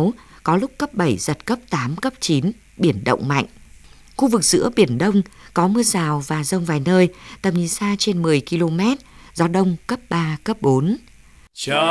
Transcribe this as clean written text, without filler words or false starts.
6, có lúc cấp 7, giật cấp 8, cấp 9, biển động mạnh. Khu vực giữa Biển Đông có mưa rào và dông vài nơi, tầm nhìn xa trên 10 km, gió đông cấp 3, cấp 4.